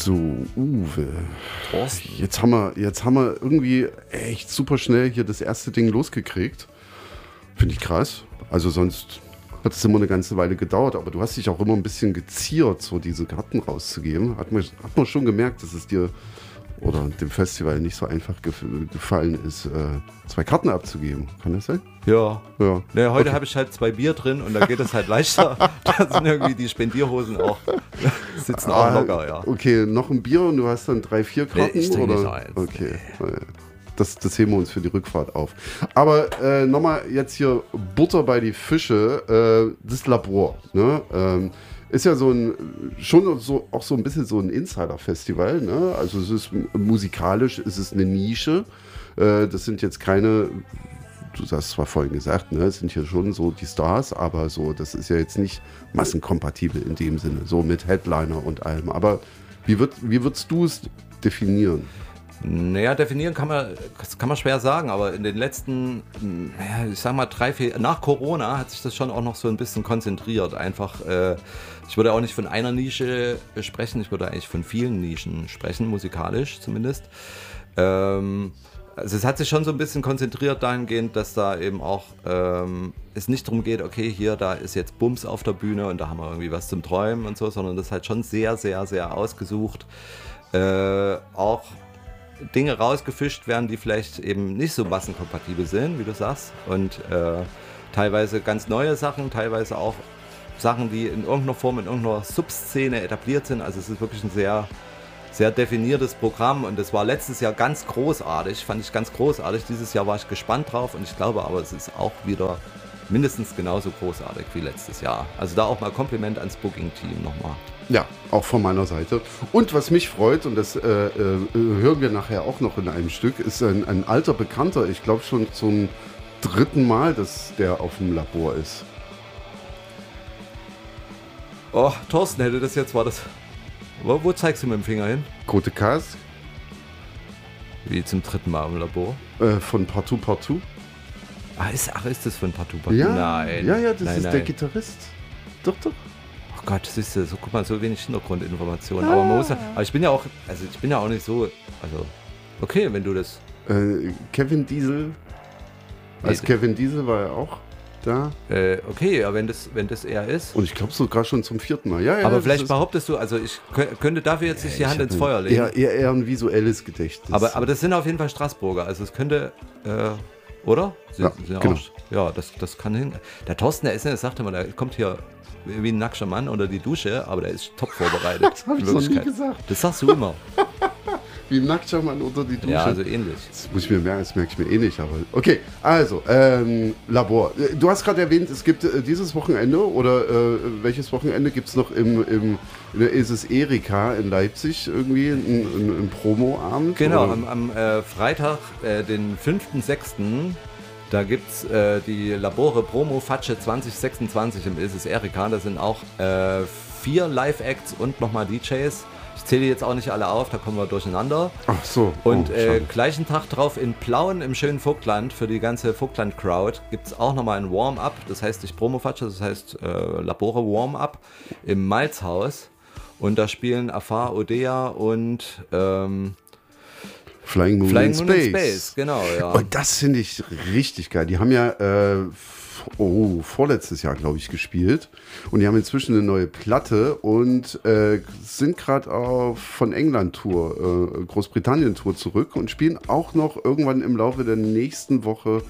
So, Uwe. Thorsten. Jetzt haben wir irgendwie echt super schnell hier das erste Ding losgekriegt. Finde ich krass. Also sonst hat es immer eine ganze Weile gedauert, aber du hast dich auch immer ein bisschen geziert, so diese Karten rauszugeben. Hat man schon gemerkt, dass es dir oder dem Festival nicht so einfach gefallen ist, 2 Karten abzugeben. Kann das sein? Ja. Ja. Naja, heute habe ich halt 2 Bier drin und da geht es halt leichter. Da sind irgendwie die Spendierhosen auch, sitzen auch locker, ja. Okay, noch ein Bier und du hast dann 3, 4 Karten? Nee, ich trinke oder? nicht eins. Okay. Das heben wir uns für die Rückfahrt auf. Aber nochmal jetzt hier Butter bei die Fische. Das Labor, ne? Ist ja auch so ein bisschen so ein Insider-Festival, ne? Also es ist musikalisch, es ist eine Nische. Das sind jetzt keine, du hast zwar vorhin gesagt, ne, es sind hier schon so die Stars, aber so, das ist ja jetzt nicht massenkompatibel in dem Sinne, so mit Headliner und allem. Aber wie würdest du es definieren? Naja, definieren kann man schwer sagen, aber in den letzten, ich sag mal 3, 4, nach Corona hat sich das schon auch noch so ein bisschen konzentriert. Einfach, ich würde auch nicht von einer Nische sprechen, ich würde eigentlich von vielen Nischen sprechen, musikalisch zumindest. Also es hat sich schon so ein bisschen konzentriert dahingehend, dass da eben auch es nicht darum geht, okay, hier, da ist jetzt Bums auf der Bühne und da haben wir irgendwie was zum Träumen und so, sondern das ist halt schon sehr, sehr, sehr ausgesucht. Auch Dinge rausgefischt werden, die vielleicht eben nicht so massenkompatibel sind, wie du sagst. Und teilweise ganz neue Sachen, teilweise auch Sachen, die in irgendeiner Form, in irgendeiner Subszene etabliert sind. Also es ist wirklich ein sehr, sehr definiertes Programm und das war letztes Jahr ganz großartig, fand ich ganz großartig. Dieses Jahr war ich gespannt drauf und ich glaube aber, es ist auch wieder mindestens genauso großartig wie letztes Jahr. Also da auch mal Kompliment ans Booking-Team nochmal. Ja, auch von meiner Seite. Und was mich freut, und das hören wir nachher auch noch in einem Stück, ist ein alter Bekannter, ich glaube schon zum 3. Mal, dass der auf dem Labor ist. Oh, Thorsten hätte das jetzt, war das... Wo zeigst du mit dem Finger hin? Kote Kas. Wie zum 3. Mal im Labor? Von Partout Partout. Ist das von Partout Partout? Ja, Nein. ja, das nein, ist nein. der Gitarrist. Doch. Oh Gott, siehst du, guck mal, so wenig Hintergrundinformationen. Aber man muss ja, aber ich bin ja auch nicht so, also, okay, wenn du das... Kevin Diesel. Als Kevin Diesel war er auch da. Okay, ja, wenn das er ist. Und ich glaube sogar schon zum 4. Mal. Ja, aber vielleicht behauptest du, also ich könnte dafür jetzt nicht die Hand ins Feuer legen. Eher ein visuelles Gedächtnis. Aber das sind auf jeden Fall Straßburger, also es könnte, oder? Ja, genau. Ja, das kann hin. Der Thorsten, der sagte mal, der kommt hier wie ein nackter Mann unter die Dusche, aber der ist top vorbereitet. Das habe ich noch nie gesagt. Das sagst du immer. Wie ein nackter Mann unter die Dusche. Ja, also ähnlich. Das muss ich mir merken, das merke ich mir eh nicht. Aber okay, also, Labor. Du hast gerade erwähnt, es gibt dieses Wochenende oder welches Wochenende gibt es noch in der ISIS Erika in Leipzig irgendwie einen Promo-Abend? Genau, am Freitag, den 5.6., da gibt es die Labore Promo Fatsche 2026 im ISIS Erika. Da sind auch 4 Live-Acts und nochmal DJs. Ich zähle jetzt auch nicht alle auf, da kommen wir durcheinander. Ach so. Und gleichen Tag drauf in Plauen im schönen Vogtland, für die ganze Vogtland-Crowd, gibt es auch nochmal ein Warm-Up. Das heißt nicht Promo-Fatsche, das heißt Labore Warm-Up im Malzhaus. Und da spielen Afar Odea und Flying Moon in Space. Genau, ja. Und das finde ich richtig geil. Die haben ja vorletztes Jahr, glaube ich, gespielt. Und die haben inzwischen eine neue Platte und sind gerade von England-Tour, Großbritannien-Tour zurück und spielen auch noch irgendwann im Laufe der nächsten Woche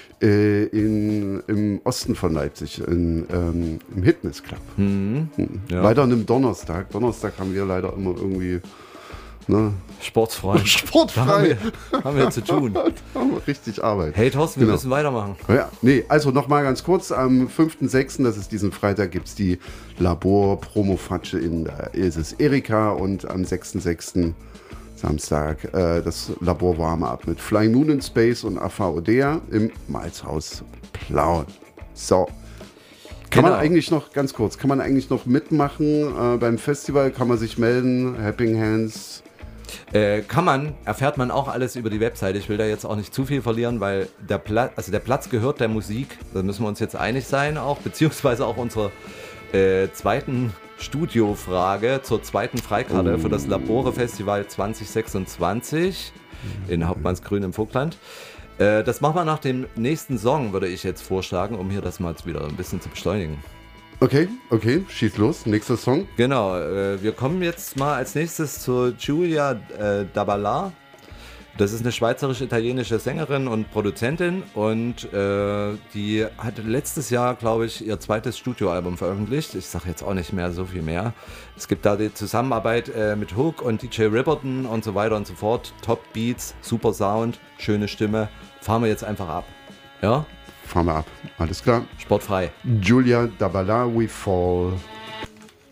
im Osten von Leipzig, im Hitness Club. Ja. Leider an einem Donnerstag. Donnerstag haben wir leider immer irgendwie... Ne? Sportfrei. Haben wir zu tun. Da haben wir richtig Arbeit. Hey Thorsten, wir müssen weitermachen. Ja, nee, also nochmal ganz kurz, am 5.6., das ist diesen Freitag, gibt es die Labor-Promo-Fatsche in der ISIS Erika und am 6.6. Samstag das Labor Warm-Up mit Flying Moon in Space und Afar Odea im Malzhaus Plauen. So. Kann man eigentlich noch, ganz kurz, kann man eigentlich noch mitmachen beim Festival? Kann man sich melden? Helping Hands? Kann man, erfährt man auch alles über die Webseite. Ich will da jetzt auch nicht zu viel verlieren, weil der Platz gehört der Musik. Da müssen wir uns jetzt einig sein auch, beziehungsweise auch unserer zweiten Studiofrage zur zweiten Freikarte für das Labore Festival 2026 in Hauptmannsgrün im Vogtland. Das machen wir nach dem nächsten Song, würde ich jetzt vorschlagen, um hier das mal wieder ein bisschen zu beschleunigen. Okay, schieß los. Nächster Song. Genau, wir kommen jetzt mal als nächstes zu Giulia Dabala. Das ist eine schweizerisch-italienische Sängerin und Produzentin und die hat letztes Jahr, glaube ich, ihr zweites Studioalbum veröffentlicht. Ich sage jetzt auch nicht mehr so viel mehr. Es gibt da die Zusammenarbeit mit Hook und DJ Ripperton und so weiter und so fort. Top Beats, super Sound, schöne Stimme. Fahren wir jetzt einfach ab. Ja? Fahren wir ab. Alles klar. Sportfrei. Giulia Dabala, We Fall.